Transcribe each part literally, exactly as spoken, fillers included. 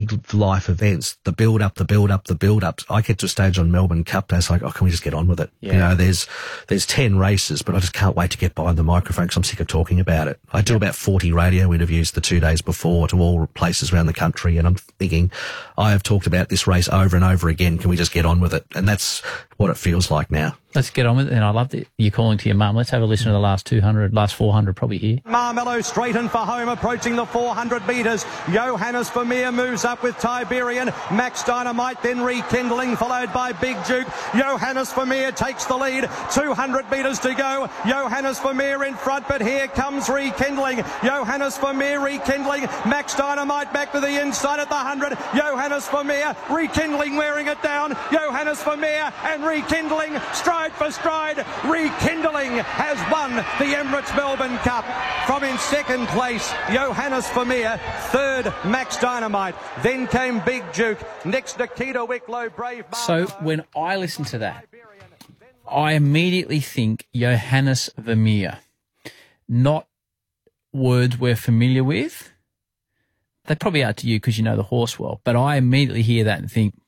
big life events, the build up, the build up, the build up. I get to a stage on Melbourne Cup, and it's like, oh, can we just get on with it? Yeah. You know, there's there's ten races, but I just can't wait to get behind the microphone because I'm sick of talking about it. I do yep. about forty radio interviews the two days before to all places around the country, and I'm thinking, I have talked about this race over and over again. Can we just get on with it? And that's what it feels like now. Let's get on with it. And I love that you're calling to your mum. Let's have a listen to the last two hundred, last four hundred probably here. Marmello straightened for home, approaching the four hundred metres. Johannes Vermeer moves up with Tiberian. Max Dynamite then rekindling, followed by Big Duke. Johannes Vermeer takes the lead. two hundred metres to go. Johannes Vermeer in front, but here comes rekindling. Johannes Vermeer rekindling. Max Dynamite back to the inside at the one hundred. Johannes Vermeer rekindling, wearing it down. Johannes Vermeer and rekindling, stride for stride. Rekindling has won the Emirates Melbourne Cup. From in second place, Johannes Vermeer. Third, Max Dynamite. Then came Big Duke. Next, Nikita Wicklow, Brave. So when I listen to that, I immediately think Johannes Vermeer. Not words we're familiar with. They probably are to you because you know the horse well. But I immediately hear that and think,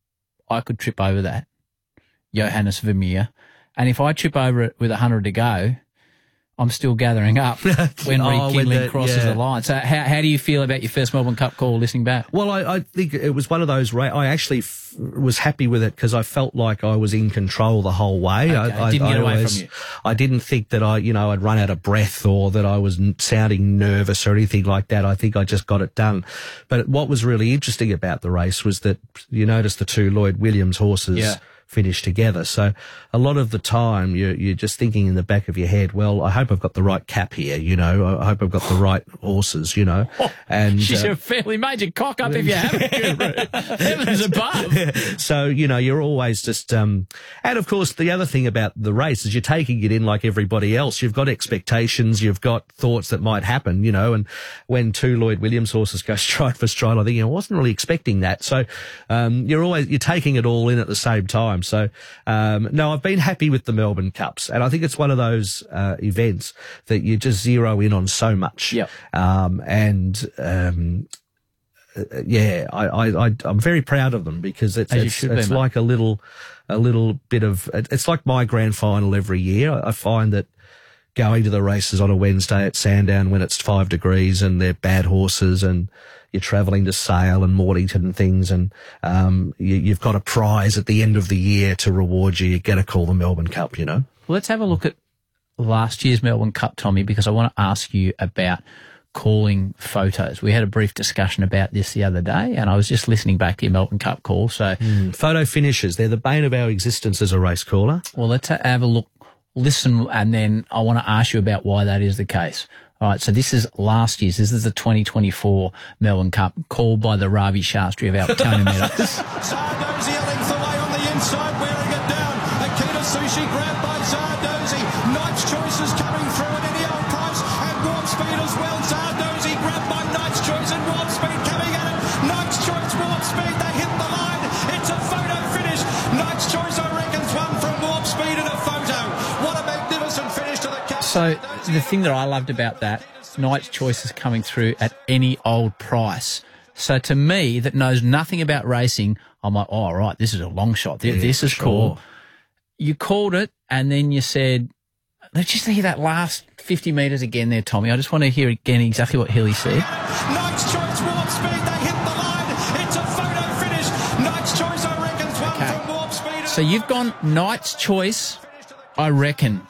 I could trip over that. Johannes Vermeer. And if I trip over it with one hundred to go, I'm still gathering up when oh, rekindling when the, crosses yeah. the line. So how, how do you feel about your first Melbourne Cup call listening back? Well, I, I think it was one of those, I actually f- was happy with it because I felt like I was in control the whole way. Okay. I, didn't I, get I away always, from you. I didn't think that I, you know, I'd run out of breath or that I was sounding nervous or anything like that. I think I just got it done. But what was really interesting about the race was that you noticed the two Lloyd Williams horses yeah. finish together. So a lot of the time you're, you're just thinking in the back of your head, well, I hope I've got the right cap here, you know, I hope I've got the right horses, you know. And she's uh, a fairly major cock up if you have it, Guru. Heavens above. So, you know, you're always just, um, and of course the other thing about the race is you're taking it in like everybody else. You've got expectations, you've got thoughts that might happen, you know, and when two Lloyd Williams horses go stride for stride, I think, you know, I wasn't really expecting that. So, um, you're always, you're taking it all in at the same time. So, um, no, I've been happy with the Melbourne Cups, and I think it's one of those uh, events that you just zero in on so much. Yep. Um, and um, uh, yeah, I, I, I, I'm very proud of them because it's it's, it's be, like a little, a little bit of. It's like my grand final every year. I, I find that going to the races on a Wednesday at Sandown when it's five degrees and they're bad horses and you're travelling to Sale and Mornington and things, and um, you, you've got a prize at the end of the year to reward you. You get to call the Melbourne Cup, you know. Well, let's have a look at last year's Melbourne Cup, Tommy, because I want to ask you about calling photos. We had a brief discussion about this the other day, and I was just listening back to your Melbourne Cup call. So, mm, photo finishes, they're the bane of our existence as a race caller. Well, let's have a look, listen, and then I want to ask you about why that is the case. All right, so this is last year's. This is the twenty twenty-four Melbourne Cup, called by the Ravi Shastri of Albert Meadows. Zardozi a length away on the inside, wearing it down. Akita Sushi grabbed by Zardozi. Knight's Choice is coming through at any old price, and Warp Speed as well. Zardozi grabbed by Knight's Choice, and Warp Speed coming at it. Knight's Choice, Warp Speed, they hit the line. It's a photo finish. Knight's Choice, I reckon's one from Warp Speed in a photo. What a magnificent finish to the Cup. So the thing that I loved about that, Knight's Choice is coming through at any old price. So to me, that knows nothing about racing, I'm like, oh, right, this is a long shot. This, yeah, this is sure. cool. You called it, and then you said, let's just hear that last fifty metres again there, Tommy. I just want to hear again exactly what Hilly said. Knight's Choice, Warp Speed, they hit the line. It's a photo finish. Knight's Choice, I reckon's one okay. from Warp Speed. So you've gone Knight's Choice, I reckon.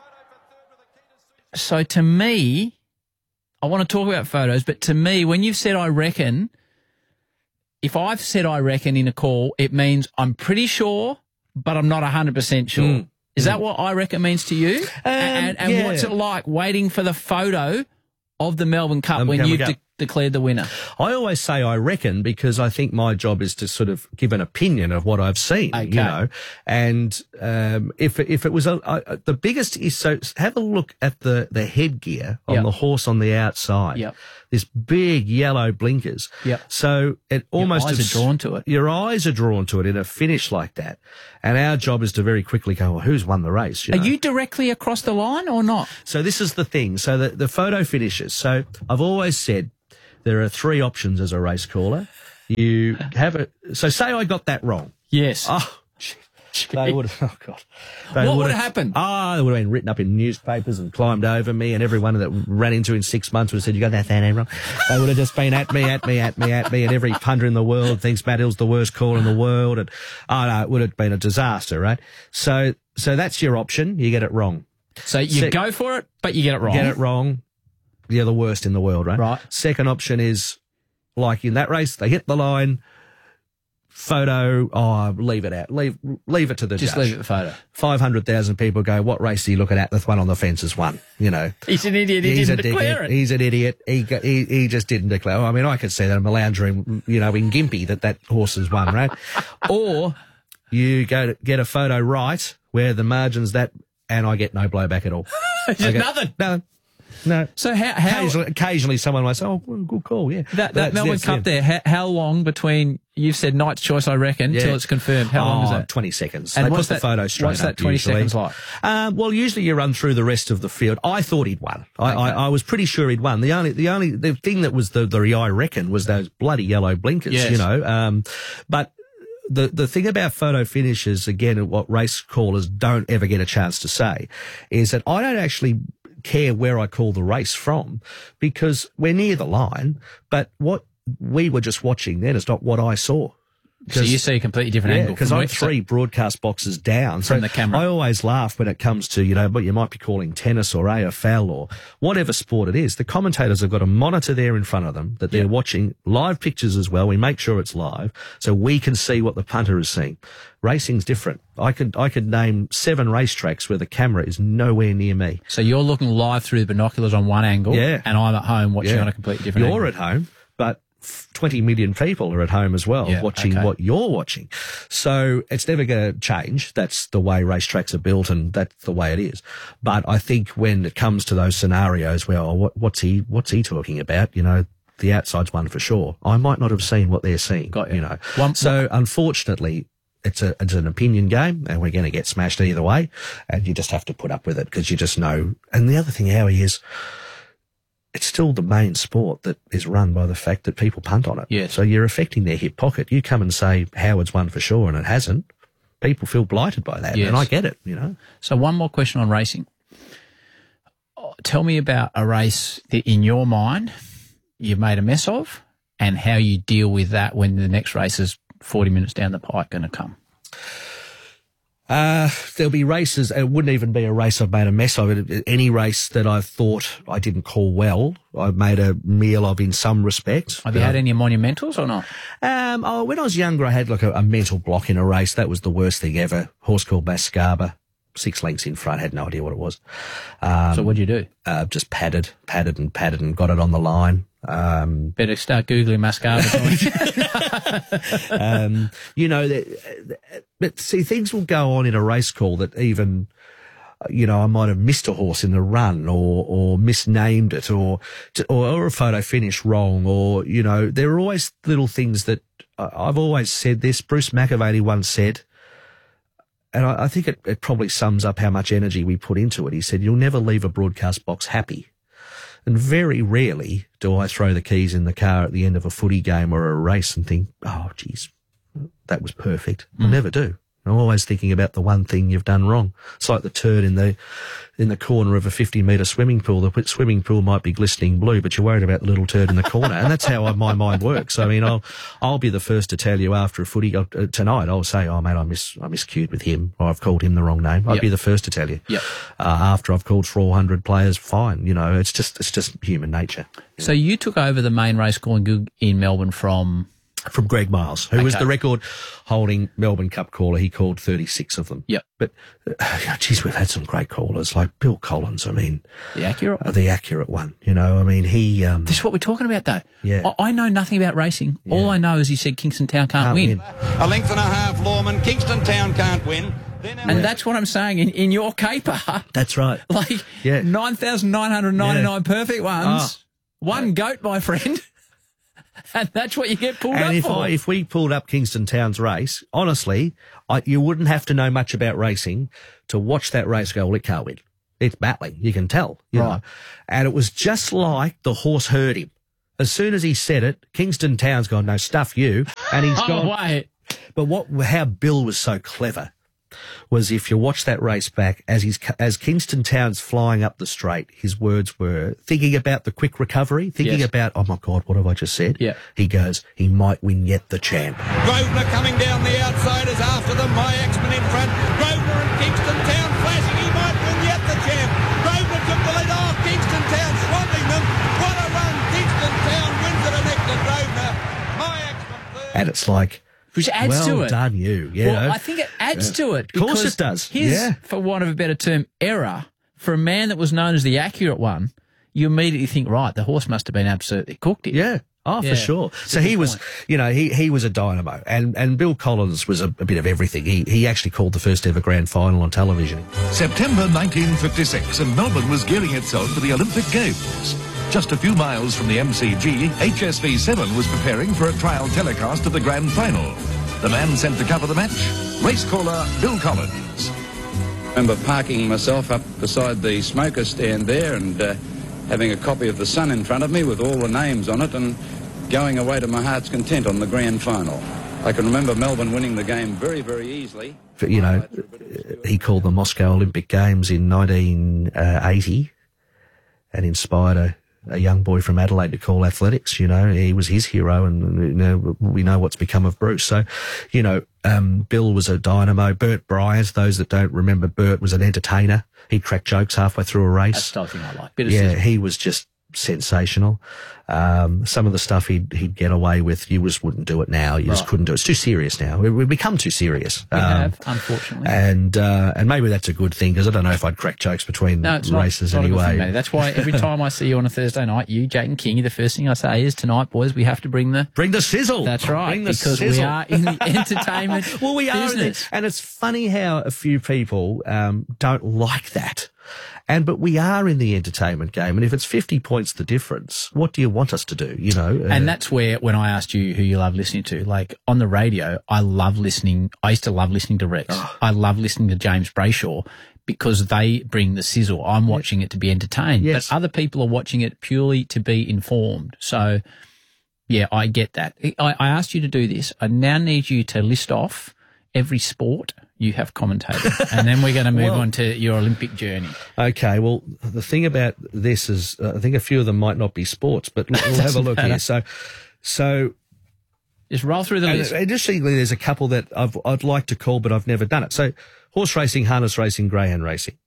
So to me, I want to talk about photos, but to me, when you've said I reckon, if I've said I reckon in a call, it means I'm pretty sure, but I'm not one hundred percent sure. Mm. Is mm. that what I reckon means to you? Um, and and yeah. what's it like waiting for the photo of the Melbourne Cup um, when you've de- declared the winner? I always say I reckon because I think my job is to sort of give an opinion of what I've seen, okay. you know. And um, if if it was a, a, the biggest is so have a look at the the headgear on yep. the horse on the outside. Yep. This big yellow blinkers. Yep. So it almost your eyes are drawn to it. Your eyes are drawn to it in a finish like that. And our job is to very quickly go, well, who's won the race? You are know? you directly across the line or not? So this is the thing. So the, the photo finishes. So I've always said there are three options as a race caller. You have a, so say I got that wrong. Yes. Oh, they would have, oh God. They what would would have have happened? Oh, they would have been written up in newspapers and climbed over me, and everyone that ran into in six months would have said, you got that that wrong. They would have just been at me, at me, at me, at me, and every punter in the world thinks Matt Hill's the worst call in the world. And, oh no, it would have been a disaster, right? So, so that's your option. You get it wrong. So you Se- go for it, but you get it wrong. Get it wrong. You're the worst in the world, right? Right. Second option is, like in that race, they hit the line, photo, oh, leave it out. Leave leave it to the Just judge. leave it the photo. five hundred thousand people go, what race are you looking at? The one on the fence is one, you know. He's an idiot. He He's didn't a declare dickhead. it. He's an idiot. He, he he just didn't declare. I mean, I could see that in a lounge room, you know, in Gympie, that that horse is one, right? Or you go to get a photo right where the margin's that, and I get no blowback at all. Just get, nothing. No. No. So how, how occasionally, occasionally someone might say, "Oh, good call, yeah." That, that Melbourne Cup there. How, how long between you've said Knight's Choice, I reckon, yeah. till it's confirmed? How oh, long is that? Twenty seconds. And they what's put that, the photo straight What's up, that twenty usually. seconds like? Um, well, usually you run through the rest of the field. I thought he'd won. I, okay. I, I was pretty sure he'd won. The only, the only, the thing that was the, the I reckon was those bloody yellow blinkers. Yes. You know, um, but. The the thing about photo finishes, again, what race callers don't ever get a chance to say, is that I don't actually care where I call the race from, because we're near the line, but what we were just watching then is not what I saw. So you see a completely different yeah, angle. Because I'm three broadcast boxes down. From so the camera. I always laugh when it comes to, you know, what you might be calling tennis or A F L or whatever sport it is. The commentators have got a monitor there in front of them that they're yeah. watching live pictures as well. We make sure it's live so we can see what the punter is seeing. Racing's different. I could, I could name seven racetracks where the camera is nowhere near me. So you're looking live through the binoculars on one angle. Yeah. And I'm at home watching yeah. on a completely different You're angle. at home, but twenty million people are at home as well, yeah, watching okay. what you're watching. So it's never going to change. That's the way racetracks are built, and that's the way it is. But I think when it comes to those scenarios where, oh, what, what's he, what's he talking about? You know, the outside's one for sure. I might not have seen what they're seeing. Got you. you know. One, so unfortunately, it's a, it's an opinion game, and we're going to get smashed either way. And you just have to put up with it because you just know. And the other thing, Howie, is, it's still the main sport that is run by the fact that people punt on it. Yes. So you're affecting their hip pocket. You come and say Howard's won for sure and it hasn't. People feel blighted by that. Yes. And I get it, you know. So one more question on racing. Tell me about a race that in your mind you've made a mess of and how you deal with that when the next race is forty minutes down the pike going to come. Uh, there'll be races. It wouldn't even be a race I've made a mess of. It, any race that I thought I didn't call well, I've made a meal of in some respect. Have you had any monumentals or not? Um, oh, when I was younger, I had like a, a mental block in a race. That was the worst thing ever. Horse called Mascaba, six lengths in front. Had no idea what it was. Um, so what'd you do? Uh, just padded, padded and padded and got it on the line. Um, Better start Googling Mascaba. um, you know, that, but see, things will go on in a race call that even, you know, I might have missed a horse in the run or, or misnamed it or, or, or a photo finish wrong or, you know, there are always little things that I've always said this. Bruce McAvaney once said, and I, I think it, it probably sums up how much energy we put into it. He said, you'll never leave a broadcast box happy. And very rarely do I throw the keys in the car at the end of a footy game or a race and think, oh, geez, that was perfect. Mm. I never do. I'm always thinking about the one thing you've done wrong. It's like the turd in the in the corner of a fifty metre swimming pool. The swimming pool might be glistening blue, but you're worried about the little turd in the corner. And that's how my mind works. I mean, I'll I'll be the first to tell you after a footy uh, tonight. I'll say, oh, mate, I mis I miscued with him, or I've called him the wrong name. I'd yep. be the first to tell you. Yep. Uh, after I've called four hundred players, fine. You know, it's just it's just human nature. So you took over the main race calling gig in Melbourne from. From Greg Miles, who okay. was the record holding Melbourne Cup caller. He called thirty-six of them. Yep. But, uh, geez, we've had some great callers like Bill Collins. I mean. The accurate one. Uh, the accurate one. You know, I mean, he. Um, this is what we're talking about, though. Yeah. I, I know nothing about racing. Yeah. All I know is he said Kingston Town can't, can't win. win. A length and a half, Lawman. Kingston Town can't win. And yeah. that's what I'm saying. In, in your caper. That's right. Like yeah. nine thousand nine hundred ninety-nine yeah. perfect ones. Oh. One yeah. goat, my friend. And that's what you get pulled and up if for. I, if we pulled up Kingston Town's race, honestly, I, you wouldn't have to know much about racing to watch that race go, well, it can't win. It's battling. You can tell. You right. know? And it was just like the horse heard him. As soon as he said it, Kingston Town's gone, no, stuff you. And he's oh, gone. Wait. But what, how Bill was so clever was if you watch that race back, as he's, as Kingston Town's flying up the straight, his words were thinking about the quick recovery, thinking yes. about, oh my God, what have I just said? Yeah. He goes, he might win yet the champ. Grosvenor coming down the outside is after them. My Axman in front. Grosvenor and Kingston Town flashing. He might win yet the champ. Grosvenor took the lead. Oh, Kingston Town swamping them. What a run. Kingston Town wins it next to Grosvenor. My Axman third. And it's like, which adds well to it. Well done, you. Yeah. Well, I think it adds yeah. to it. Of course it does. His, yeah. for want of a better term, error, for a man that was known as the accurate one, you immediately think, right, the horse must have been absolutely cooked. It. Yeah. Oh, yeah. for sure. So he was, you know, he, he was a dynamo. And, and Bill Collins was a, a bit of everything. He, he actually called the first ever grand final on television. September nineteen fifty-six, and Melbourne was gearing itself for the Olympic Games. Just a few miles from the M C G, H S V seven was preparing for a trial telecast of the grand final. The man sent to cover the match, race caller Bill Collins. I remember parking myself up beside the smoker stand there and uh, having a copy of The Sun in front of me with all the names on it and going away to my heart's content on the grand final. I can remember Melbourne winning the game very, very easily. But, you know, he called the Moscow Olympic Games in nineteen eighty and inspired a a young boy from Adelaide to call athletics. You know, he was his hero, and, you know, we know what's become of Bruce. So, you know, um, Bill was a dynamo. Bert Bryars, those that don't remember, Bert was an entertainer. He'd crack jokes halfway through a race. That's the thing I like. Bit of yeah, sizzle. He was just sensational. Um, some of the stuff he'd, he'd get away with, you just wouldn't do it now. You right. just couldn't do it. It's too serious now. We, we've become too serious. We um, have, unfortunately. And, uh, and maybe that's a good thing, because I don't know if I'd crack jokes between no, it's races not, it's not anyway. Thing, that's why every time I see you on a Thursday night, you, Jake and Kingy, the first thing I say is, tonight, boys, we have to bring the... Bring the sizzle. That's right. Bring the because sizzle. we are in the entertainment Well, we are. business. And it's funny how a few people um, don't like that. And, but we are in the entertainment game. And if it's fifty points the difference, what do you want us to do? You know? Uh, and that's where, when I asked you who you love listening to, like on the radio, I love listening. I used to love listening to Rex. Oh. I love listening to James Brayshaw because they bring the sizzle. I'm watching it to be entertained, yes. but other people are watching it purely to be informed. So yeah, I get that. I, I asked you to do this. I now need you to list off every sport you have commentated, and then we're going to move well, on to your Olympic journey. Okay, well, the thing about this is, uh, I think a few of them might not be sports, but we'll have a look matter. here. So, so just roll through the list. Interestingly, there's a couple that I've, I'd like to call, but I've never done it. So, horse racing, harness racing, greyhound racing,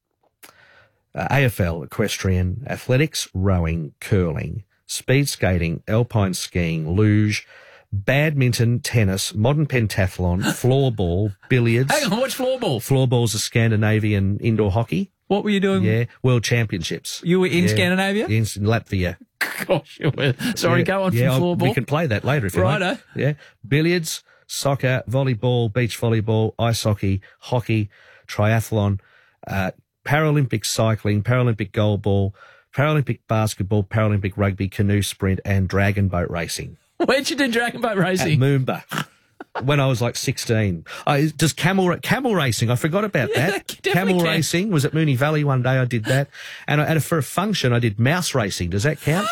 uh, A F L, equestrian, athletics, rowing, curling, speed skating, alpine skiing, luge, badminton, tennis, modern pentathlon, floorball, billiards. Hang on, what's floorball? Floorball's a Scandinavian indoor hockey. What were you doing? Yeah, World Championships. You were in yeah. Scandinavia? In Latvia. Gosh, you were. Sorry, yeah. go on yeah, from floorball. We can play that later if you Righto. like. Yeah, billiards, soccer, volleyball, beach volleyball, ice hockey, hockey, triathlon, uh, Paralympic cycling, Paralympic goalball, Paralympic basketball, Paralympic rugby, canoe sprint, and dragon boat racing. Where'd you do dragon boat racing? At Moomba. When I was like sixteen. I, does camel, camel racing, I forgot about yeah, that. that Camel can. racing was at Moonee Valley one day. I did that. And, I, and for a function, I did mouse racing. Does that count?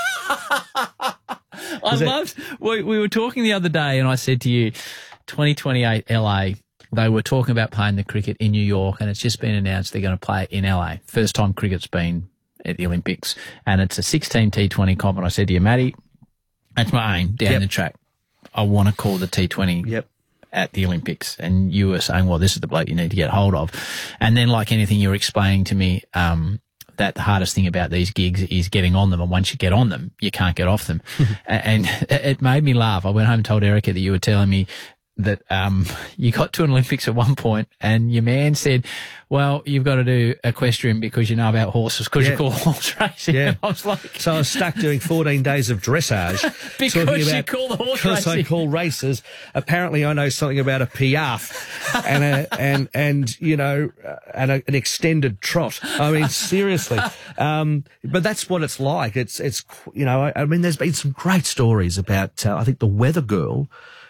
I Does loved, that... we, we were talking the other day and I said to you, twenty twenty-eight L A, they were talking about playing the cricket in New York, and it's just been announced they're going to play it in L A. First time cricket's been at the Olympics, and it's a sixteen T twenty comp. And I said to you, Matty, that's my aim down yep. the track. I want to call the T twenty yep. at the Olympics. And you were saying, well, this is the bloke you need to get hold of. And then, like anything, you were explaining to me um, that the hardest thing about these gigs is getting on them. And once you get on them, you can't get off them. And it made me laugh. I went home and told Erica that you were telling me that um, you got to an Olympics at one point and your man said, well, you've got to do equestrian because you know about horses, because yeah. you call horse racing. Yeah. I was like... So I was stuck doing fourteen days of dressage. because about, you call the horse because racing. I call races. Apparently I know something about a piaffe and, a, and, and, you know, and a, an extended trot. I mean, seriously. Um, but that's what it's like. It's, it's, you know, I, I mean, there's been some great stories about, uh, I think the Weather Girl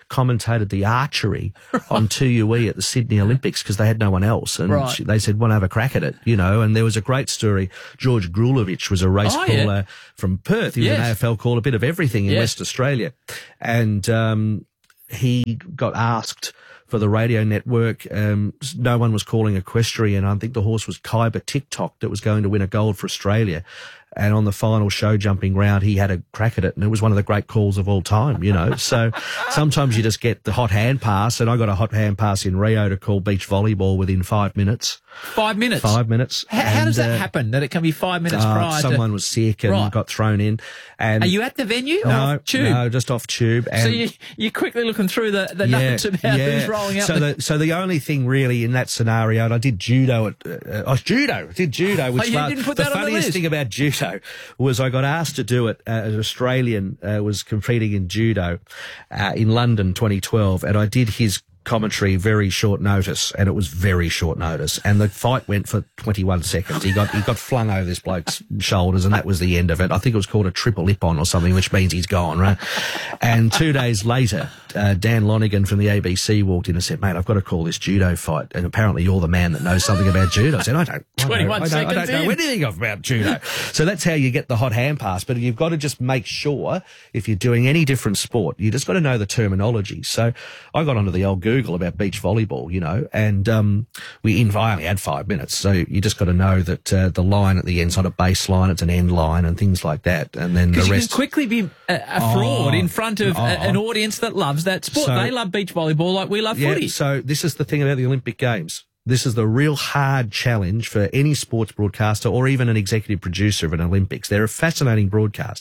commentated the archery on two U E at the Sydney Olympics because they had no one else. And right. she, they said, want to have a crack at it, you know. And there was a great story. George Grulovich was a race oh, caller yeah. from Perth. He was yes. an A F L caller, a bit of everything in yes. West Australia. And um, he got asked for the radio network. Um, no one was calling equestrian. I think the horse was Khyber TikTok that was going to win a gold for Australia. And on the final show jumping round, he had a crack at it, and it was one of the great calls of all time, you know. So sometimes you just get the hot hand pass, and I got a hot hand pass in Rio to call beach volleyball within five minutes. Five minutes? Five minutes. How, how does that uh, happen, that it can be five minutes uh, prior someone to... was sick and right. got thrown in. And Are you at the venue or no, off tube? No, just off tube. And so you, you're quickly looking through the, the yeah, notes about yeah. who's rolling out. So the... the, so the only thing really in that scenario, and I did judo at, uh, I was judo, I did judo, which oh, you was, didn't put the that on the funniest list. thing about judo was I got asked to do it, uh, an Australian uh, was competing in judo uh, in London twenty twelve, and I did his commentary very short notice, and it was very short notice, and the fight went for twenty-one seconds. He got he got flung over this bloke's shoulders, and that was the end of it. I think it was called a triple lip-on or something, which means he's gone, right? And two days later, uh, Dan Lonigan from the A B C walked in and said, mate, I've got to call this judo fight, and apparently you're the man that knows something about judo. I said, I don't, I twenty-one don't, I don't, I don't know in. anything about judo. So that's how you get the hot hand pass, but you've got to just make sure, if you're doing any different sport, you just got to know the terminology. So I got onto the old Google about beach volleyball, you know, and um, we in, I only had five minutes, so you just got to know that uh, the line at the end's not a baseline, it's an end line and things like that, and then the Because you rest. can quickly be a, a fraud Oh, in front of oh, a, an audience that loves that sport. So- they love beach volleyball like we love Yeah, footy. so this is the thing about the Olympic Games. This is the real hard challenge for any sports broadcaster or even an executive producer of an Olympics. They're a fascinating broadcast.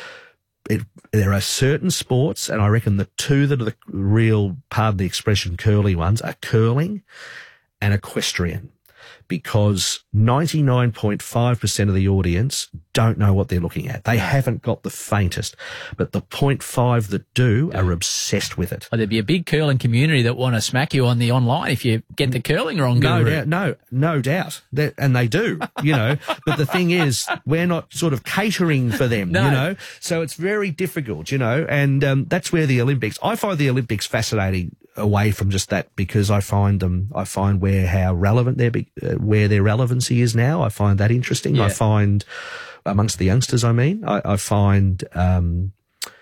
It, there are certain sports, and I reckon the two that are the real, pardon the expression, curly ones are curling and equestrian, because ninety-nine point five percent of the audience don't know what they're looking at. They haven't got the faintest, but the zero point five that do are obsessed with it. Well, there'd be a big curling community that want to smack you on the online if you get the curling wrong. No Guru. doubt, no, no doubt, That- and they do, you know. But the thing is, we're not sort of catering for them, No. you know. So it's very difficult, you know, and um, that's where the Olympics. I find the Olympics fascinating away from just that, because I find them. I find where how relevant their be- uh, where their relevancy is now. I find that interesting. Yeah. I find amongst the youngsters, I mean, I, I find um,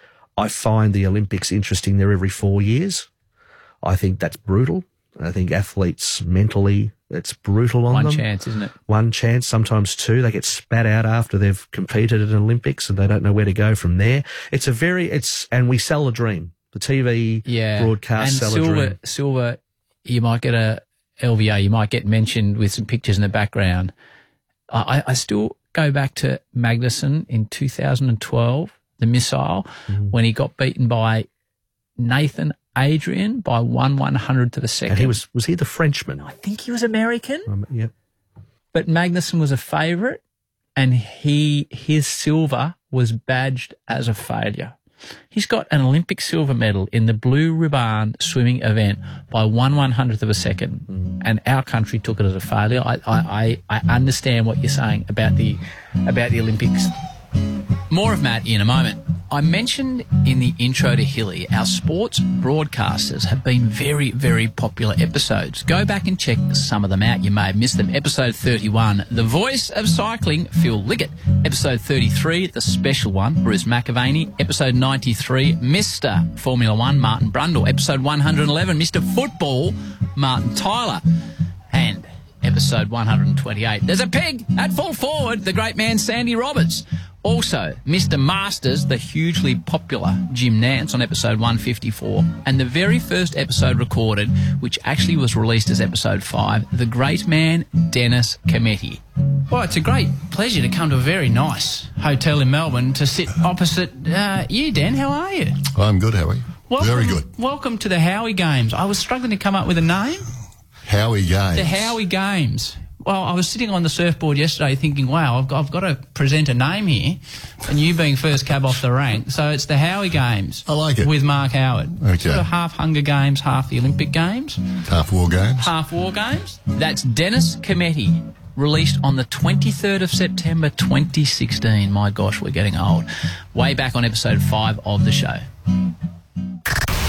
I find the Olympics interesting. They're every four years. I think that's brutal. I think athletes mentally, it's brutal on One them. chance, isn't it? One chance, sometimes two. They get spat out after they've competed at an Olympics and they don't know where to go from there. It's a very, it's, and we sell a dream. The T V Yeah. broadcast and sell silver, a dream. silver, you might get a L V A, you might get mentioned with some pictures in the background. I, I still go back to Magnussen in two thousand twelve, the missile, Mm-hmm. when he got beaten by Nathan Adrian by one one hundredth of a second. And he was, was he the Frenchman? I think he was American, Um, yeah. but Magnussen was a favourite, and he his silver was badged as a failure. He's got an Olympic silver medal in the blue ribbon swimming event by one one hundredth of a second, and our country took it as a failure. I, I, I I understand what you're saying about the about the Olympics. More of Matt in a moment. I mentioned in the intro to Hilly, our sports broadcasters have been very, very popular episodes. Go back and check some of them out. You may have missed them. Episode thirty-one, The Voice of Cycling, Phil Liggett. Episode thirty-three, the special one, Bruce McAvaney. Episode ninety-three, Mister Formula One, Martin Brundle. Episode one hundred eleven, Mister Football, Martin Tyler. And episode one hundred twenty-eight, There's a Pig at Full Forward, the great man Sandy Roberts. Also, Mister Masters, the hugely popular Jim Nance on episode one fifty-four, and the very first episode recorded, which actually was released as episode five, the great man Dennis Cometti. Well, it's a great pleasure to come to a very nice hotel in Melbourne to sit opposite uh, you, Dan. How are you? I'm good, Howie. Welcome, Very good. Welcome to the Howie Games. I was struggling to come up with a name. Howie Games. The Howie Games. Well, I was sitting on the surfboard yesterday thinking, wow, I've got, I've got to present a name here, and you being first cab off the rank. So it's the Howie Games. I like it. With Mark Howard. Okay. Sort of half Hunger Games, half the Olympic Games, Half War Games. half War Games. That's Dennis Cometti, released on the twenty-third of September twenty sixteen. My gosh, we're getting old. Way back on episode five of the show.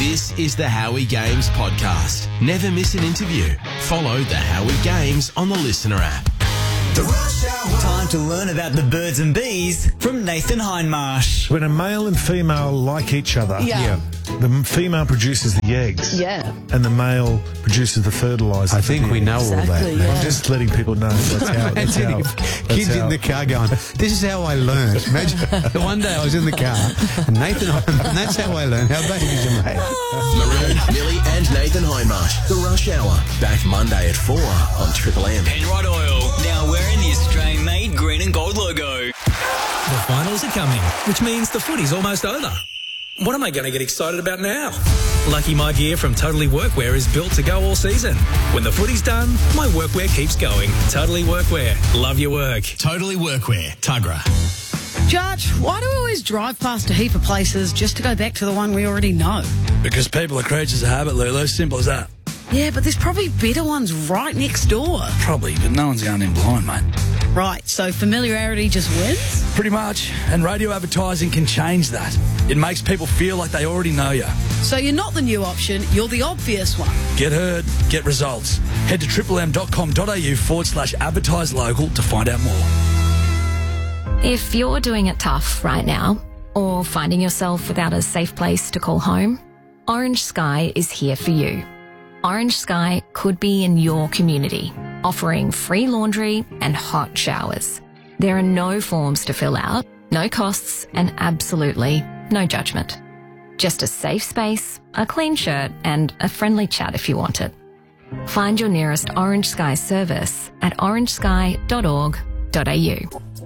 This is the Howie Games podcast. Never miss an interview. Follow the Howie Games on the Listener app. The Rush Hour. Time to learn about the birds and bees from Nathan Hindmarsh. When a male and female like each other, Yeah. yeah, the female produces the eggs. Yeah. And the male produces the fertiliser. I think we know all that. Exactly, mate. yeah. I'm just letting people know that's how. That's how Kids that's how- in the car going, this is how I learned. Imagine one day I was in the car and Nathan, and that's how I learned how babies are made. Maroon, Millie and Nathan Hindmarsh. The Rush Hour. Back Monday at four on Triple M. Penrod Oil. Now wearing the Australian-made green and gold logo. The finals are coming, which means the footy's almost over. What am I going to get excited about now? Lucky My Gear from Totally Workwear is built to go all season. When the footy's done, my workwear keeps going. Totally Workwear. Love your work. Totally Workwear. Tuggerah. Judge, why do we always drive past a heap of places just to go back to the one we already know? Because people are creatures of habit, Lulu. Simple as that. Yeah, but there's probably better ones right next door. Probably, but no one's going in blind, mate. Right, so familiarity just wins? Pretty much. And radio advertising can change that. It makes people feel like they already know you. So you're not the new option, you're the obvious one. Get heard, get results. Head to triplem.com.au forward slash advertise local to find out more. If you're doing it tough right now, or finding yourself without a safe place to call home, Orange Sky is here for you. Orange Sky could be in your community, offering free laundry and hot showers. There are no forms to fill out, no costs, and absolutely no judgment. Just a safe space, a clean shirt, and a friendly chat if you want it. Find your nearest Orange Sky service at orange sky dot org dot a u.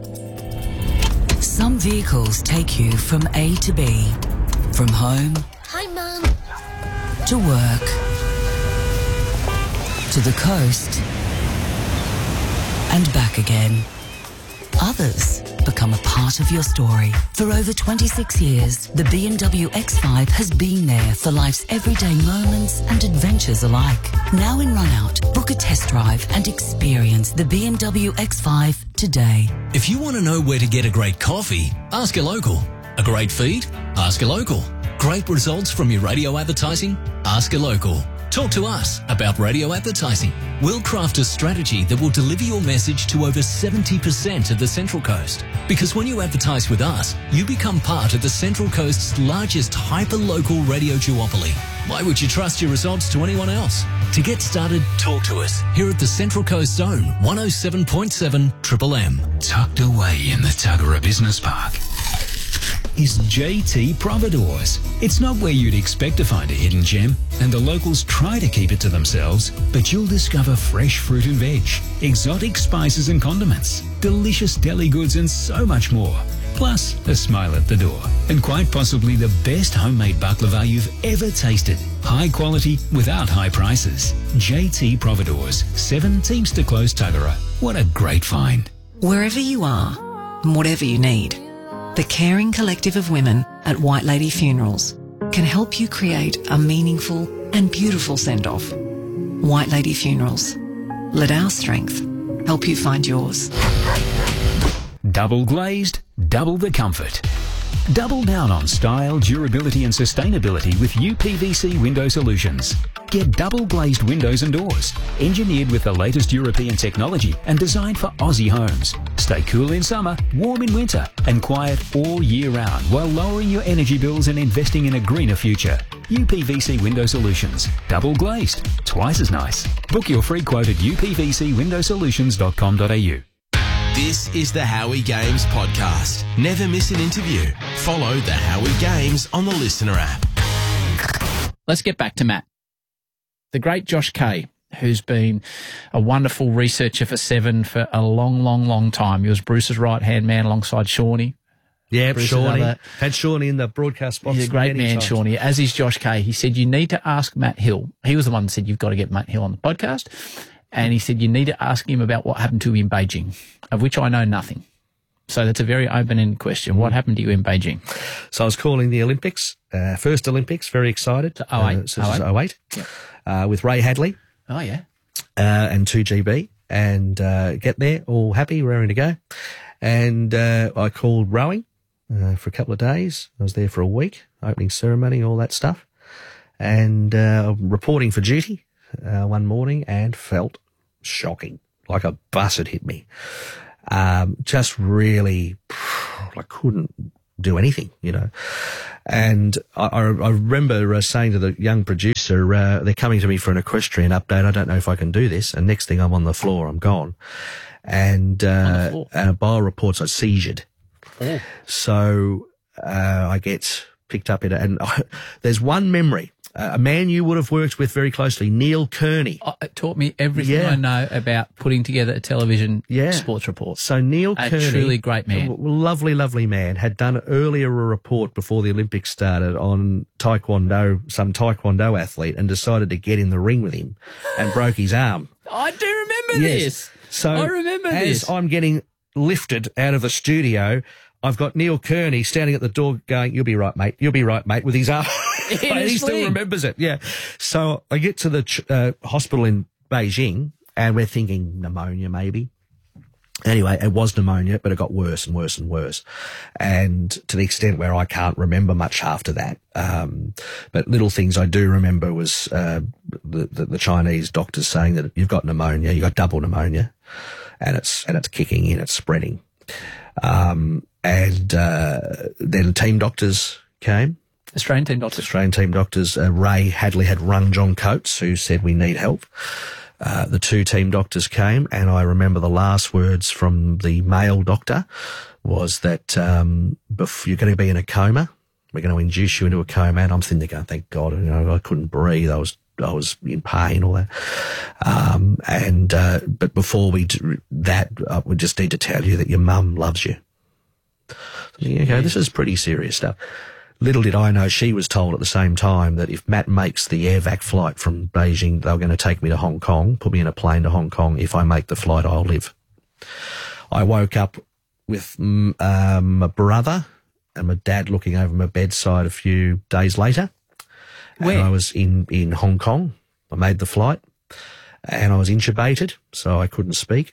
Some vehicles take you from A to B, from home Hi, Mum. to work, to the coast, and back again. Others become a part of your story. For over twenty-six years, the B M W X five has been there for life's everyday moments and adventures alike. Now in Runout, book a test drive and experience the B M W X five today. If you want to know where to get a great coffee, ask a local. A great feed? Ask a local. Great results from your radio advertising? Ask a local. Talk to us about radio advertising. We'll craft a strategy that will deliver your message to over seventy percent of the Central Coast. Because when you advertise with us, you become part of the Central Coast's largest hyper-local radio duopoly. Why would you trust your results to anyone else? To get started, talk to us here at the Central Coast Zone, one oh seven point seven Triple M. Tucked away in the Tuggerah Business Park is J T Provadors. It's not where you'd expect to find a hidden gem, and the locals try to keep it to themselves, but you'll discover fresh fruit and veg, exotic spices and condiments, delicious deli goods and so much more. Plus, a smile at the door. And quite possibly the best homemade baklava you've ever tasted. High quality without high prices. J T Provadors, seven Teamster Close, Tuggerah. What a great find. Wherever you are, and whatever you need, the caring collective of women at White Lady Funerals can help you create a meaningful and beautiful send-off. White Lady Funerals. Let our strength help you find yours. Double glazed, double the comfort. Double down on style, durability and sustainability with U P V C window solutions. Get double glazed windows and doors, engineered with the latest European technology and designed for Aussie homes. Stay cool in summer, warm in winter and quiet all year round while lowering your energy bills and investing in a greener future. U P V C Window Solutions. Double glazed. Twice as nice. Book your free quote at u p v c window solutions dot com dot a u. This is the Howie Games podcast. Never miss an interview. Follow the Howie Games on the Listener app. Let's get back to Matt. The great Josh Kay, who's been a wonderful researcher for Seven for a long, long, long time. He was Bruce's right-hand man alongside Shawnee. Yeah, Bruce's Shawnee. other- Had Shawnee in the broadcast box. He's a great many man, times. Shawnee, as is Josh Kay. He said, you need to ask Matt Hill. He was the one that said, you've got to get Matt Hill on the podcast. And he said, you need to ask him about what happened to him in Beijing, of which I know nothing. So that's a very open-ended question. What happened to you in Beijing? So I was calling the Olympics, uh, first Olympics, very excited. So oh eight. Uh, so this is oh eight. Yep. Uh, with Ray Hadley. Oh, yeah. Uh, and two G B. And uh, get there, all happy, raring to go. And uh, I called rowing uh, for a couple of days. I was there for a week, opening ceremony, all that stuff. and uh, reporting for duty uh, one morning and felt shocking, like a bus had hit me. Um, just really, I couldn't do anything, you know. And I, I remember uh, saying to the young producer, uh, they're coming to me for an equestrian update. I don't know if I can do this. And next thing I'm on the floor, I'm gone. And, uh, and a bio reports I seizured. Oh. So, uh, I get picked up in it. And I, there's one memory. Uh, a man you would have worked with very closely, Neil Kearney. Oh, it taught me everything yeah. I know about putting together a television yeah. sports report. So Neil a Kearney, a truly great man, a lovely, lovely man, had done earlier a report before the Olympics started on Taekwondo, some Taekwondo athlete, and decided to get in the ring with him and broke his arm. I do remember yes. this. So I remember as this. I'm getting lifted out of the studio, I've got Neil Kearney standing at the door going, "You'll be right, mate. You'll be right, mate," with his arm. He still remembers it, yeah. So I get to the ch- uh, hospital in Beijing, and we're thinking pneumonia maybe. Anyway, it was pneumonia, but it got worse and worse and worse. And to the extent where I can't remember much after that. Um, but little things I do remember was uh, the, the, the Chinese doctors saying that you've got pneumonia, you've got double pneumonia, and it's and it's kicking in, it's spreading. Um, and uh, then team doctors came. Australian team doctors. Australian team doctors. Uh, Ray Hadley had rung John Coates, who said we need help. Uh, the two team doctors came, and I remember the last words from the male doctor was that um, you're going to be in a coma. We're going to induce you into a coma. And I'm sitting there going, thank God, you know, I couldn't breathe. I was I was in pain, all that. Um, and uh, but before we do that, uh, we just need to tell you that your mum loves you. So, okay, this is pretty serious stuff. Little did I know she was told at the same time that if Matt makes the airvac flight from Beijing, they were going to take me to Hong Kong, put me in a plane to Hong Kong. If I make the flight, I'll live. I woke up with um, my brother and my dad looking over my bedside a few days later. Where? And I was in, in Hong Kong. I made the flight and I was intubated, so I couldn't speak.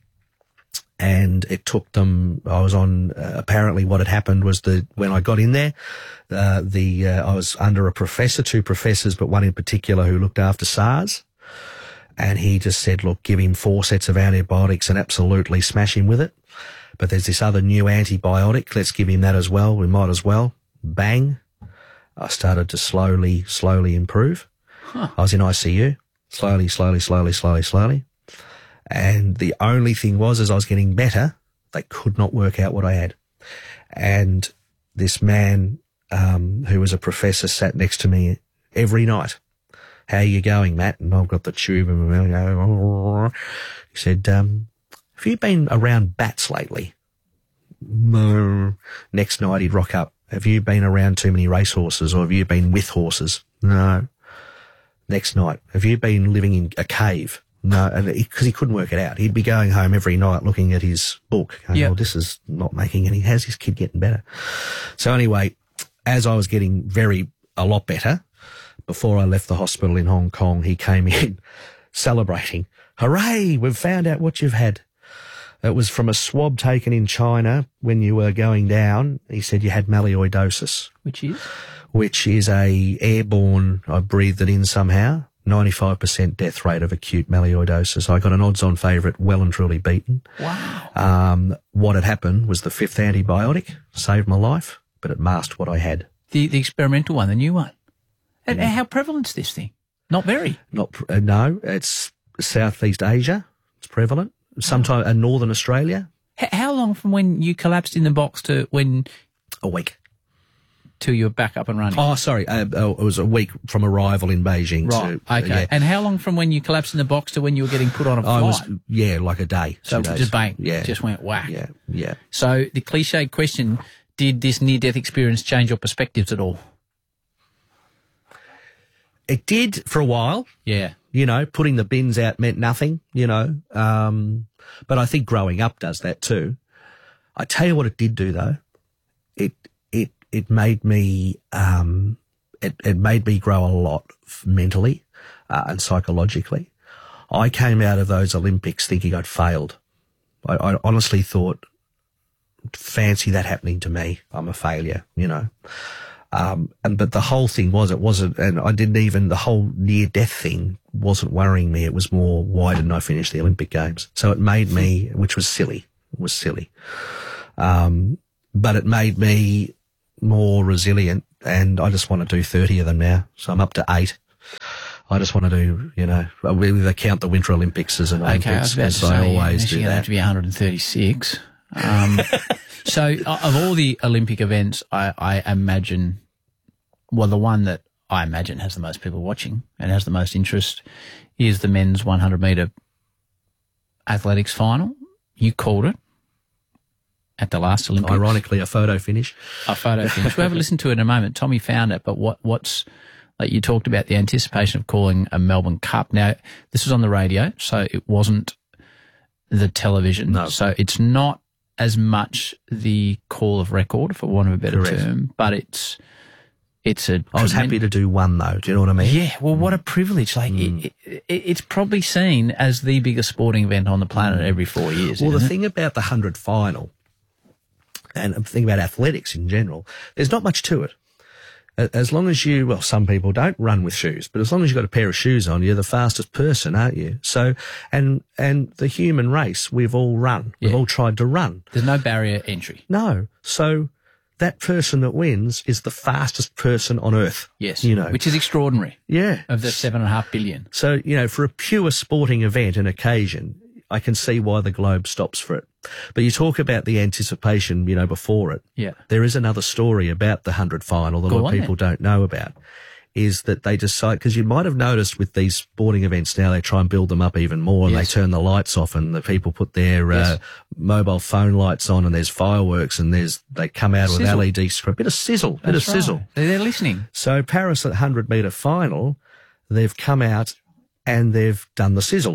And it took them, I was on, uh, apparently what had happened was that when I got in there, uh, the, uh, I was under a professor, two professors, but one in particular who looked after SARS. And he just said, look, give him four sets of antibiotics and absolutely smash him with it. But there's this other new antibiotic. Let's give him that as well. We might as well. Bang. I started to slowly, slowly improve. Huh. I was in I C U. Slowly, slowly, slowly, slowly, slowly. And the only thing was, as I was getting better, they could not work out what I had. And this man, um, who was a professor, sat next to me every night. How are you going, Matt? And I've got the tube in my mouth. He said, um, have you been around bats lately? No. Next night he'd rock up. Have you been around too many racehorses, or have you been with horses? No. Next night, have you been living in a cave? No, because he couldn't work it out. He'd be going home every night looking at his book, going, yep. well, this is not making any, how's this kid getting better? So anyway, as I was getting very, a lot better, before I left the hospital in Hong Kong, he came in celebrating. Hooray, we've found out what you've had. It was from a swab taken in China when you were going down. He said you had melioidosis. Which is? Which is a airborne, I breathed it in somehow. ninety-five percent death rate of acute melioidosis. I got an odds-on favourite, well and truly beaten. Wow. Um, what had happened was the fifth antibiotic saved my life, but it masked what I had. The the experimental one, the new one. And yeah. How prevalent is this thing? Not very. Not uh, no, it's Southeast Asia. It's prevalent. Sometimes in Northern Australia. H- how long from when you collapsed in the box to when? A week. Till you were back up and running? Oh, sorry. Uh, uh, it was a week from arrival in Beijing. Right, to, okay. Uh, yeah. And how long from when you collapsed in the box to when you were getting put on a flight? I was, yeah, like a day. So two days. just bang. Yeah. Just went whack. Yeah, yeah. So the cliche question, did this near-death experience change your perspectives at all? It did for a while. Yeah. You know, putting the bins out meant nothing, you know. Um, but I think growing up does that too. I tell you what it did do though. It, it, it made me, um, it, it made me grow a lot mentally, uh, and psychologically. I came out of those Olympics thinking I'd failed. I, I honestly thought, fancy that happening to me. I'm a failure, you know. Um, and, but the whole thing was, it wasn't, and I didn't even, the whole near death thing wasn't worrying me. It was more, why didn't I finish the Olympic Games? So it made me, which was silly, it was silly. Um, but it made me more resilient, and I just want to do thirty of them now. So I'm up to eight. I just want to do, you know, they count the Winter Olympics as an okay, Olympics, I as I say, always do that. that. Have to be one hundred thirty-six. Um, so of all the Olympic events, I, I imagine, well, the one that I imagine has the most people watching and has the most interest is the men's one hundred metre athletics final. You called it at the last Olympics. Ironically, a photo finish. A photo finish. We'll have a listen to it in a moment. Tommy found it, but what what's... Like you talked about the anticipation of calling a Melbourne Cup. Now, this was on the radio, so it wasn't the television. No. So it's not as much the call of record, for want of a better Correct. term, but it's it's a... I was happy to do one, though. Do you know what I mean? Yeah, well, what a privilege. Like, Mm. it, it, it's probably seen as the biggest sporting event on the planet every four years. Well, the isn't it? thing about the one hundred final, and the thing about athletics in general, there's not much to it. As long as you, well, some people don't run with shoes, but as long as you've got a pair of shoes on, you're the fastest person, aren't you? So, and, and the human race, we've all run. We've Yeah. all tried to run. There's no barrier entry. No. So that person that wins is the fastest person on earth. Yes. You know. Which is extraordinary. Yeah. Of the seven and a half billion. So, you know, for a pure sporting event and occasion, I can see why the globe stops for it. But you talk about the anticipation, you know, before it. Yeah. There is another story about the one hundred final that a Go lot of on people don't know about, is that they decide, because you might have noticed with these sporting events now, they try and build them up even more, and Yes. they turn the lights off, and the people put their uh, Yes. mobile phone lights on, and there's fireworks, and there's they come out with Sizzle. L E D screen, bit of sizzle, bit That's of sizzle. right. They're listening. So Paris at one hundred metre final, they've come out and they've done the sizzle.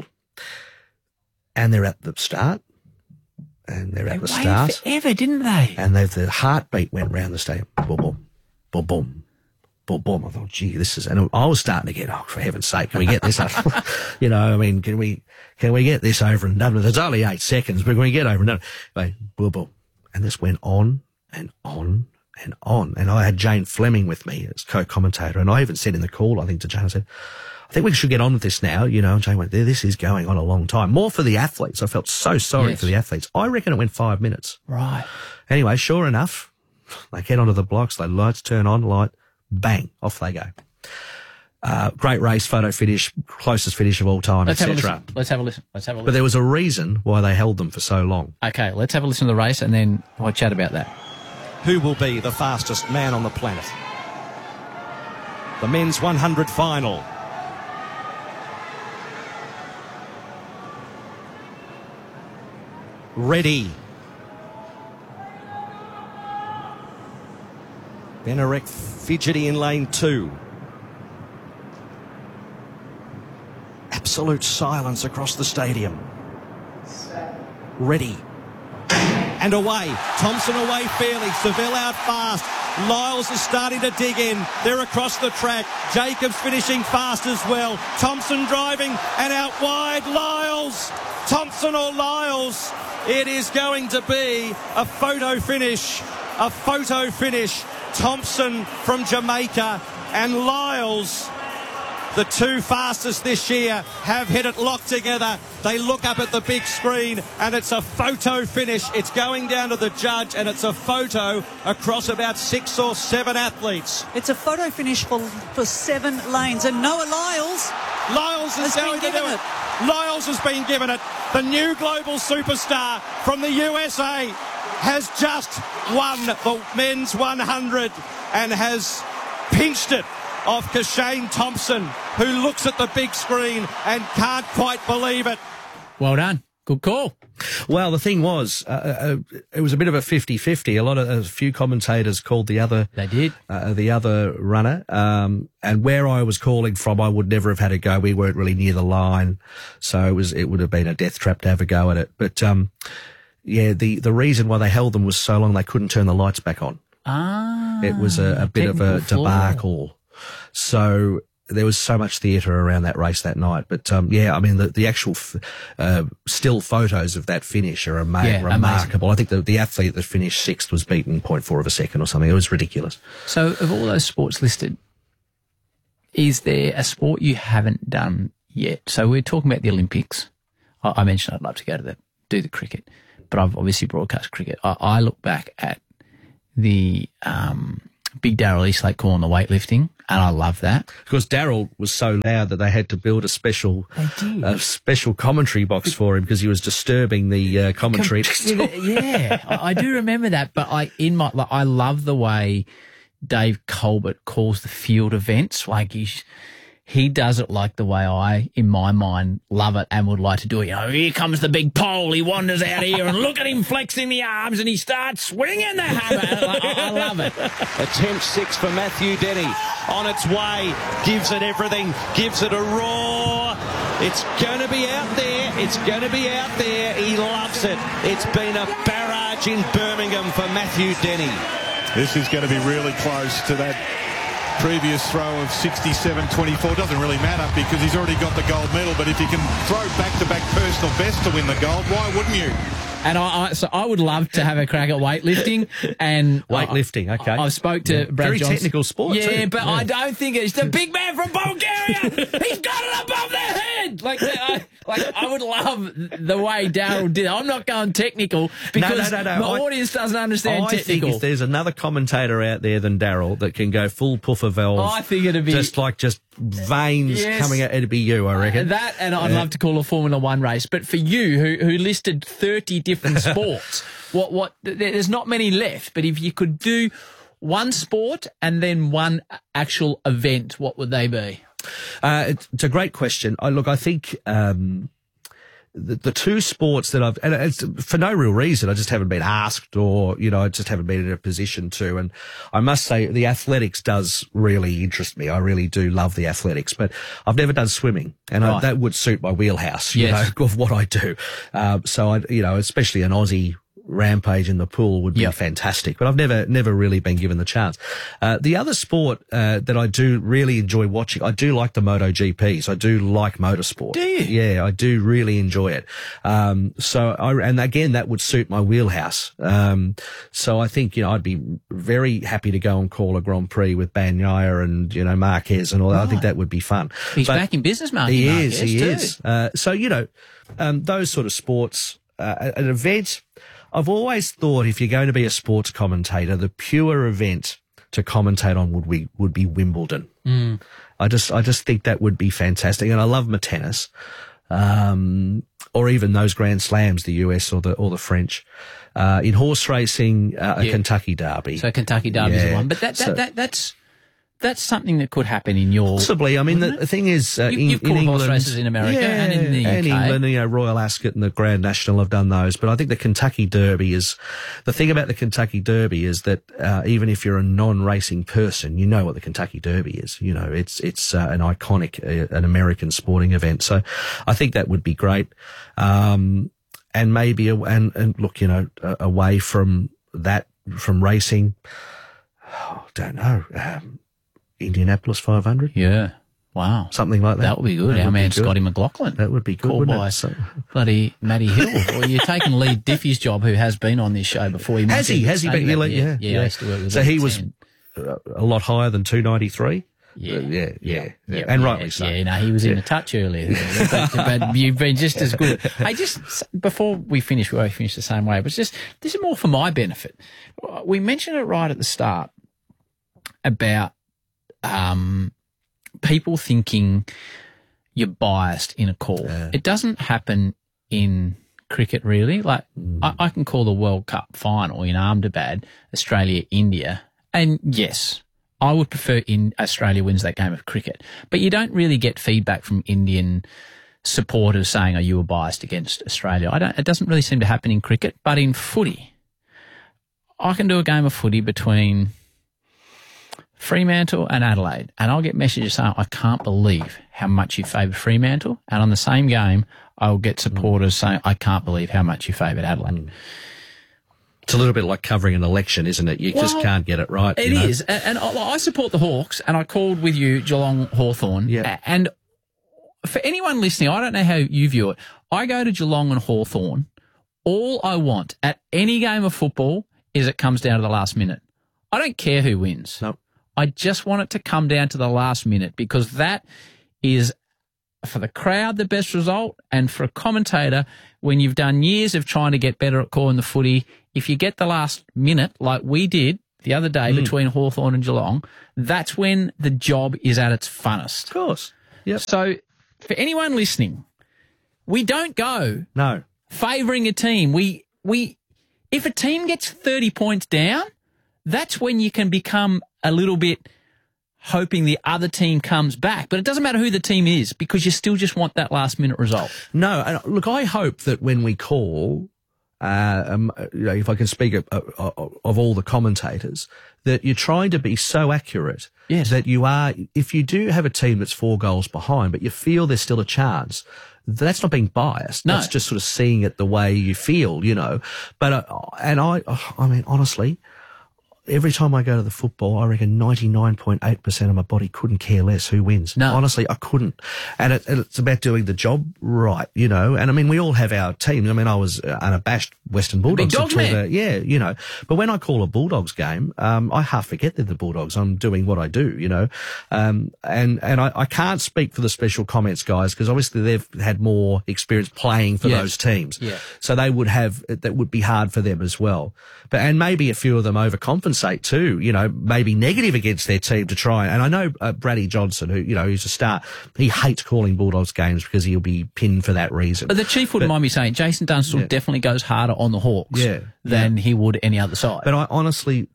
And they're at the start. And they're at They the waited start. forever, didn't they? And they've, the heartbeat went round the stadium. Boom, boom, boom, boom, boom, boom. I thought, gee, this is, and I was starting to get, oh, for heaven's sake, can we get this? You know, I mean, can we, can we get this over and done with? There's only eight seconds, but can we get over and done? Wait, boom, boom. And this went on and on and on. And I had Jane Fleming with me as co-commentator. And I even said in the call, I think to Jane, I said, I think we should get on with this now. You know, and Jane went, this is going on a long time. More for the athletes. I felt so sorry Yes. for the athletes. I reckon it went five minutes. Right. Anyway, sure enough, they get onto the blocks, the lights turn on, light, bang, off they go. Uh, great race, photo finish, closest finish of all time, Let's have a et cetera. listen. Let's have a listen. Let's have a listen. But there was a reason why they held them for so long. Okay, let's have a listen to the race and then we'll chat about that. Who will be the fastest man on the planet? The men's one hundred final. Ready. Benarek fidgety in lane two. Absolute silence across the stadium. Ready. And away. Thompson away fairly. Seville out fast. Lyles is starting to dig in. They're across the track. Jacobs finishing fast as well. Thompson driving and out wide. Lyles. Thompson or Lyles. It is going to be a photo finish. A photo finish. Thompson from Jamaica and Lyles, the two fastest this year, have hit it locked together. They look up at the big screen and it's a photo finish. It's going down to the judge and it's a photo across about six or seven athletes. It's a photo finish for, for seven lanes. And Noah Lyles... Lyles is has going been to do given it. it. Lyles has been given it. The new global superstar from the U S A has just won the men's one hundred and has pinched it off Kashane Thompson, who looks at the big screen and can't quite believe it. Well done. Good call. Well, the thing was, uh, uh, it was a bit of a fifty-fifty. A lot of, a few commentators called the other, they did, uh, the other runner. Um, and where I was calling from, I would never have had a go. We weren't really near the line. So it was, it would have been a death trap to have a go at it. But, um, yeah, the, the reason why they held them was so long they couldn't turn the lights back on. Ah. It was a, a bit of a technical flaw. debacle. So there was so much theatre around that race that night. But, um, yeah, I mean, the, the actual f- uh, still photos of that finish are ama- Yeah, remarkable. I think the, the athlete that finished sixth was beaten zero point four of a second or something. It was ridiculous. So of all those sports listed, is there a sport you haven't done yet? So we're talking about the Olympics. I, I mentioned I'd love to go to the, do the cricket, but I've obviously broadcast cricket. I, I look back at the um, big Daryl Eastlake call on the weightlifting, and I love that. Because Daryl was so loud that they had to build a special a special commentary box for him because he was disturbing the uh, commentary. Com- yeah, I, I do remember that. But I in my like, I love the way Dave Colbert calls the field events. Like he's he does it like the way I, in my mind, love it and would like to do it. You know, here comes the big pole. He wanders out here and look at him flexing the arms and he starts swinging the hammer. I, I love it. Attempt six for Matthew Denny. On its way, gives it everything, gives it a roar. It's going to be out there. It's going to be out there. He loves it. It's been a barrage in Birmingham for Matthew Denny. This is going to be really close to that previous throw of sixty-seven twenty-four. Doesn't really matter because he's already got the gold medal, but if he can throw back-to-back personal best to win the gold, why wouldn't you? And I, I, so I would love to have a crack at weightlifting. And weightlifting, okay. I, I spoke to yeah. Brad Very Johnson. technical sport, yeah, too. but yeah. I don't think it's the big man from Bulgaria. He's got it above their head. Like, I, like I would love the way Daryl did it. I'm not going technical because no, no, no, no. my I, audience doesn't understand I technical. think if there's another commentator out there than Daryl that can go full puffer valve, I think it'd be just like just veins yes. coming out. It'd be you, I reckon. That, and I'd yeah. love to call a Formula One race. But for you, who who listed thirty different sports, what what? There's not many left. But if you could do one sport and then one actual event, what would they be? Uh, it's, it's a great question. I look, I think. Um, The, the two sports that I've, and it's for no real reason, I just haven't been asked or, you know, I just haven't been in a position to. And I must say the athletics does really interest me. I really do love the athletics, but I've never done swimming and right. I, that would suit my wheelhouse, you yes. know, of what I do. Um, so I, you know, especially an Aussie rampage in the pool would be yep. fantastic, but I've never, never really been given the chance. Uh, the other sport, uh, that I do really enjoy watching, I do like the MotoGPs. I do like motorsport. Do you? Yeah, I do really enjoy it. Um, so I, and again, that would suit my wheelhouse. Um, so I think, you know, I'd be very happy to go and call a Grand Prix with Bagnaia and, you know, Marquez and all that. Right. I think that would be fun. He's but back in business, Marquez. He Marquez is, he too. is. Uh, so, you know, um, those sort of sports, uh, an event, I've always thought if you're going to be a sports commentator, the pure event to commentate on would be, would be Wimbledon. Mm. I just, I just think that would be fantastic. And I love my tennis, um, or even those Grand Slams, the U S or the, or the French. Uh, in horse racing, uh, yeah. a Kentucky Derby. So Kentucky Derby's yeah. the one. But that, that, so, that, that's, that's something that could happen in your... Possibly. I mean, the, the thing is... Uh, you, in, you've in called England, horse races in America yeah, and in the U K. And England, you know, Royal Ascot and the Grand National have done those. But I think the Kentucky Derby is... The thing about the Kentucky Derby is that uh, even if you're a non-racing person, you know what the Kentucky Derby is. You know, it's it's uh, an iconic, uh, an American sporting event. So I think that would be great. Um, and maybe... A, and, and look, you know, uh, away from that, from racing, oh, don't know... Um, Indianapolis five hundred. Yeah. Wow. Something like that. That would be good. That Our man, Scotty McLaughlin. That would be good, Called wouldn't by it? So, bloody Matty Hill. Well, you're taking Lee Diffie's job, who has been on this show before. He has he? Has he been? Yeah, yeah, yeah, yeah. I used to work with so him he at was ten. a lot higher than two ninety-three. Yeah. Uh, yeah, yeah, yeah, yeah, and yeah, rightly so. Yeah, no, he was in a touch earlier. but, but you've been just as good. Hey, just before we finish, we always finish the same way, but it's just, this is more for my benefit. We mentioned it right at the start about um, people thinking you're biased in a call. Yeah. It doesn't happen in cricket, really. Like, mm. I, I can call the World Cup final in Ahmedabad, Australia, India, and yes, I would prefer in Australia wins that game of cricket. But you don't really get feedback from Indian supporters saying, "Are you biased against Australia?" I don't. It doesn't really seem to happen in cricket, but in footy, I can do a game of footy between Fremantle and Adelaide, and I'll get messages saying, "I can't believe how much you favour Fremantle," and on the same game, I'll get supporters saying, "I can't believe how much you favoured Adelaide." It's a little bit like covering an election, isn't it? You well, just can't get it right. It you know? is. And, and I, I support the Hawks, and I called with you Geelong Hawthorn. Yeah. And for anyone listening, I don't know how you view it. I go to Geelong and Hawthorn. All I want at any game of football is it comes down to the last minute. I don't care who wins. Nope. I just want it to come down to the last minute because that is, for the crowd, the best result, and for a commentator, when you've done years of trying to get better at calling the footy, if you get the last minute, like we did the other day mm. between Hawthorn and Geelong, that's when the job is at its funnest. Of course. Yep. So for anyone listening, we don't go no favouring a team. We we if a team gets thirty points down, that's when you can become a little bit hoping the other team comes back. But it doesn't matter who the team is because you still just want that last minute result. No, and look, I hope that when we call, uh, um, you know, if I can speak of, of, of all the commentators, that you're trying to be so accurate yes. that you are, if you do have a team that's four goals behind, but you feel there's still a chance, that's not being biased. No. That's just sort of seeing it the way you feel, you know. But, uh, and I, I mean, honestly, every time I go to the football, I reckon ninety-nine point eight percent of my body couldn't care less who wins. No. Honestly, I couldn't. And, it, and it's about doing the job right, you know. And I mean, we all have our teams. I mean, I was unabashed Western Bulldogs. Big dog man. Yeah, you know. But when I call a Bulldogs game, um, I half forget they're the Bulldogs. I'm doing what I do, you know. Um, and, and I, I can't speak for the special comments guys because obviously they've had more experience playing for yes. those teams. Yeah. So they would have, that would be hard for them as well. But, and maybe a few of them overcompensate too, you know, maybe negative against their team to try. And I know uh, Braddy Johnson, who, you know, who's a star, he hates calling Bulldogs games because he'll be pinned for that reason. But the chief wouldn't but, mind me saying Jason Dunstall yeah. definitely goes harder on the Hawks yeah, than yeah. he would any other side. But I honestly,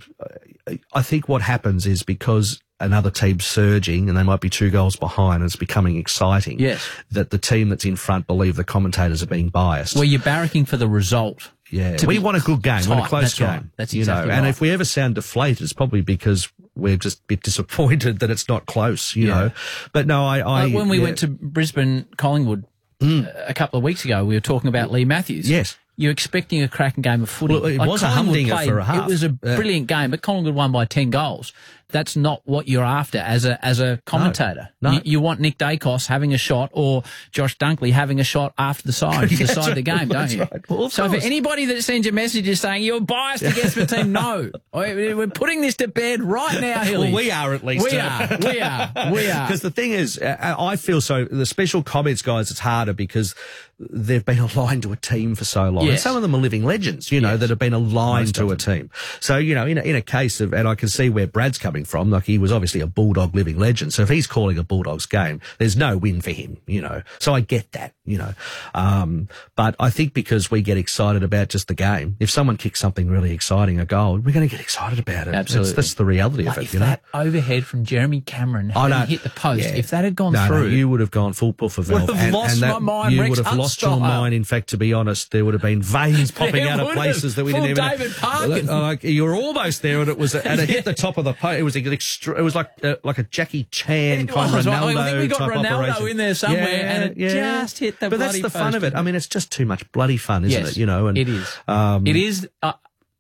I think what happens is because another team's surging and they might be two goals behind and it's becoming exciting, yes. that the team that's in front believe the commentators are being biased. Well, you're barracking for the result. Yeah, we want a good game, we want a close That's game. Right. That's you exactly know, right. and if we ever sound deflated, it's probably because we're just a bit disappointed that it's not close, you yeah. know. But no, I... I like when we yeah. went to Brisbane Collingwood mm. a couple of weeks ago, we were talking about Lee Matthews. Yes. You're expecting a cracking game of footy. Well, it like was a Collingwood humdinger played, for a half. It was a brilliant yeah. game, but Collingwood won by ten goals. That's not what you're after as a as a commentator. No, no. You, you want Nick Dacos having a shot or Josh Dunkley having a shot after the side to yeah, decide right. the game, don't that's you? Right. Well, so course. for anybody that sends you messages saying you're biased against the team, no. We're putting this to bed right now, Hilly. Well, we are at least. We are. We are. We are. Because the thing is, I feel so, the special comments guys, it's harder because they've been aligned to a team for so long. Yes. And some of them are living legends, you know, yes. that have been aligned Most to a team. So, you know, in a, in a case of, and I can see where Brad's coming from, like he was obviously a Bulldog living legend. So if he's calling a Bulldogs game, there's no win for him, you know. So I get that, you know. Um, but I think because we get excited about just the game, if someone kicks something really exciting, a goal, we're going to get excited about it. Absolutely. That's, that's the reality like of it, if you know. that overhead from Jeremy Cameron had hit the post, yeah. if that had gone no, through. No, you would have gone full puffer valve. Would have and, lost and that, my mind, You Rex would have lost your mind. In fact, to be honest, there would have been veins popping out of places that we Full didn't even. David Parkin. Like you were almost there, and it was, and it hit the top of the post. It was an extra. It was like uh, like a Jackie Chan kind of Ronaldo I think we got type Ronaldo operation. in there somewhere, yeah, and it yeah. just hit the. But that's the fun of it. I mean, it's just too much bloody fun, isn't yes, it? You know, and it is. Um, it is. Uh,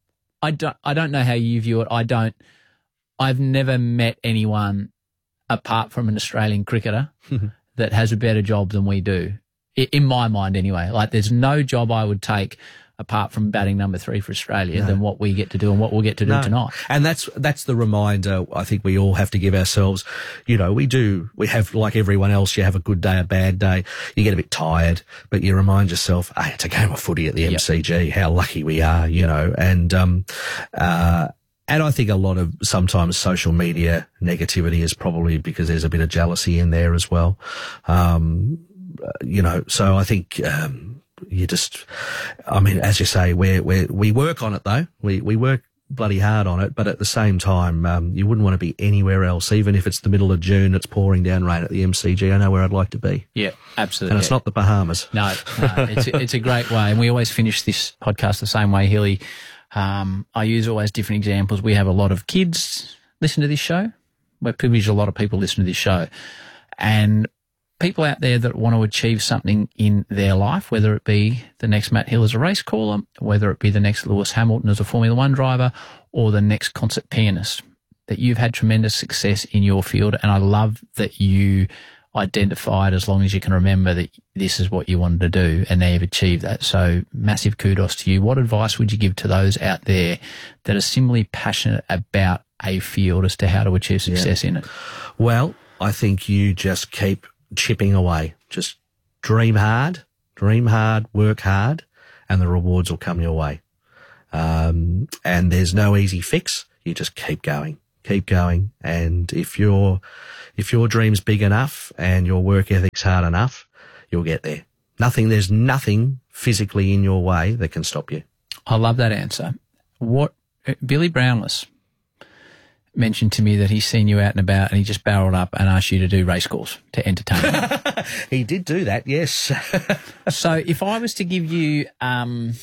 I don't. I don't know how you view it. I don't. I've never met anyone apart from an Australian cricketer that has a better job than we do. In my mind, anyway. Like, there's no job I would take apart from batting number three for Australia no. than what we get to do and what we'll get to do no. tonight. And that's that's the reminder I think we all have to give ourselves. You know, we do. We have, like everyone else, you have a good day, a bad day. You get a bit tired, but you remind yourself, hey, it's a game of footy at the yep. M C G. How lucky we are, you know. And um, uh, and I think a lot of sometimes social media negativity is probably because there's a bit of jealousy in there as well. Um, you know, so I think. Um, You just, I mean, as you say, we we we work on it though. We we work bloody hard on it, but at the same time, um, you wouldn't want to be anywhere else, even if it's the middle of June, it's pouring down rain at the M C G. I know where I'd like to be. Yeah, absolutely. And it's not the Bahamas. No, no, it's it's a great way, and we always finish this podcast the same way, Hilly. Um, I use always different examples. We have a lot of kids listen to this show. We're privileged. A lot of people listen to this show, and people out there that want to achieve something in their life, whether it be the next Matt Hill as a race caller, whether it be the next Lewis Hamilton as a Formula One driver, or the next concert pianist, that you've had tremendous success in your field. And I love that you identified, as long as you can remember, that this is what you wanted to do, and now you've achieved that. So massive kudos to you. What advice would you give to those out there that are similarly passionate about a field as to how to achieve success yeah. in it? Well, I think you just keep chipping away. Just dream hard, dream hard, work hard, and the rewards will come your way. Um, and there's no easy fix. You just keep going, keep going. And if your, if your dream's big enough and your work ethic's hard enough, you'll get there. Nothing, there's nothing physically in your way that can stop you. I love that answer. What, Billy Brownless mentioned to me that he's seen you out and about and he just barreled up and asked you to do race calls to entertain him. He did do that, yes. So if I was to give you um,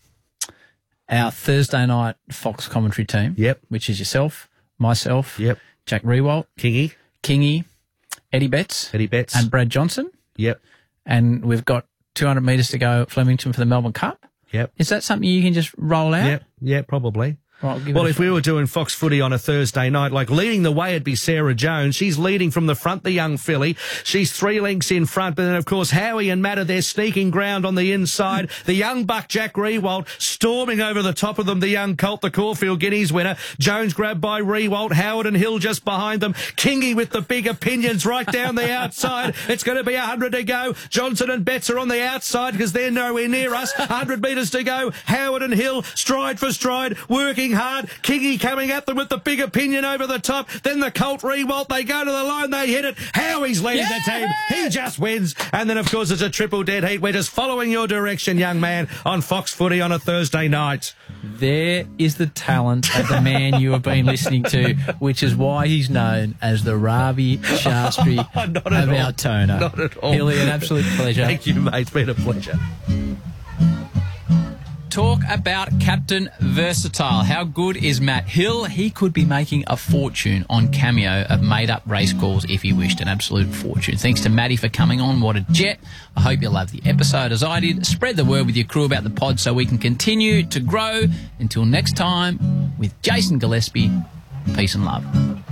our Thursday night Fox commentary team, yep, which is yourself, myself, yep, Jack Riewoldt, Kingy, Kingy, Eddie Betts, Eddie Betts, and Brad Johnson, yep, and we've got two hundred metres to go at Flemington for the Melbourne Cup. Yep. Is that something you can just roll out? Yep, yeah, probably. Right, well, if we were doing Fox Footy on a Thursday night, like leading the way, it'd be Sarah Jones. She's leading from the front, the young filly. She's three lengths in front, but then, of course, Howie and Matt are there sneaking ground on the inside. The young buck, Jack Riewoldt, storming over the top of them. The young colt, the Caulfield Guineas winner. Jones grabbed by Riewoldt. Howard and Hill just behind them. Kingy with the big opinions right down the outside. It's going to be one hundred to go. Johnson and Betts are on the outside because they're nowhere near us. one hundred metres to go. Howard and Hill, stride for stride, working hard. Kingy coming at them with the big opinion over the top. Then the Colt Riewoldt, they go to the line, they hit it. Howie's leading yeah! the team. He just wins. And then, of course, it's a triple dead heat. We're just following your direction, young man, on Fox Footy on a Thursday night. There is the talent of the man you have been listening to, which is why he's known as the Ravi Shastri of our toner. Not at all. Hilly, an absolute pleasure. Thank you, mate. It's been a pleasure. Talk about Captain Versatile. How good is Matt Hill? He could be making a fortune on Cameo of made-up race calls if he wished. An absolute fortune. Thanks to Matty for coming on. What a jet. I hope you loved the episode as I did. Spread the word with your crew about the pod so we can continue to grow. Until next time, with Jason Gillespie, peace and love.